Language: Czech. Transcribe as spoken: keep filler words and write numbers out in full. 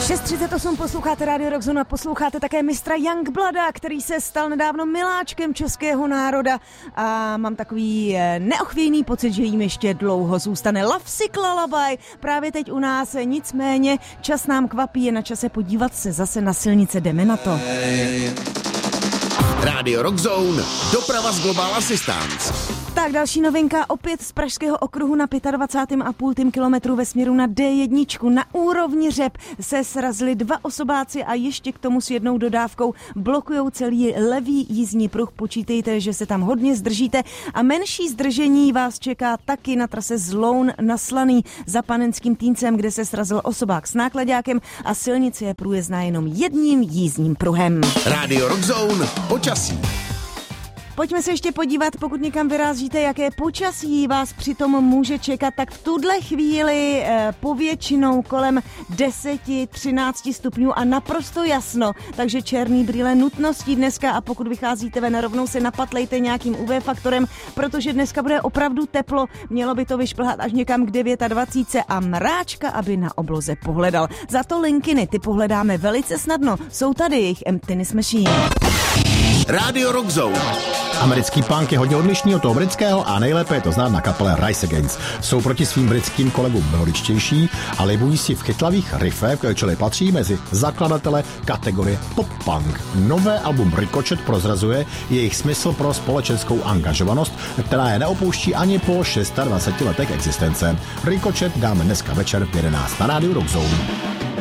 šest třicet osm posloucháte Radio Rockzone a posloucháte také mistra Youngblooda, který se stal nedávno miláčkem českého národa a mám takový neochvějný pocit, že jim ještě dlouho zůstane. Love Sick Lullaby právě teď u nás, nicméně čas nám kvapí, je na čase podívat se zase na silnice, jdeme na to. Radio Rockzone, doprava z Global Assistance. Tak další novinka, opět z pražského okruhu na dvacátém pátém a půl kilometru ve směru na dé jedna. Na úrovni Řep se srazili dva osobáci a ještě k tomu s jednou dodávkou blokujou celý levý jízdní pruh. Počítejte, že se tam hodně zdržíte a menší zdržení vás čeká taky na trase Zloun na Slaný za Panenským Týncem, kde se srazil osobák s náklaďákem a silnice je průjezdná jenom jedním jízdním pruhem. Radio Rockzone, počasí. Pojďme se ještě podívat, pokud někam vyrazíte, jaké počasí vás přitom může čekat, tak v tuhle chvíli eh, povětšinou kolem deset třináct stupňů a naprosto jasno, takže černý brýle nutností dneska a pokud vycházíte ven, rovnou se napatlejte nějakým U V faktorem, protože dneska bude opravdu teplo, mělo by to vyšplhat až někam k dvacet devět a mráčka, aby na obloze pohledal. Za to linkiny, ty pohledáme velice snadno, jsou tady jejich Emptiness Machine. Radio Rockzone. Americký punk je hodně odlišný od toho britského a nejlépe je to znát na kapele Rise Against. Jsou proti svým britským kolegům melodičtější a libují si v chytlavých riffech, čili patří mezi zakladatele kategorie pop-punk. Nové album Ricochet prozrazuje jejich smysl pro společenskou angažovanost, která je neopouští ani po dvaceti šesti letech existence. Ricochet dáme dneska večer v jedenáct na Radio Rockzone.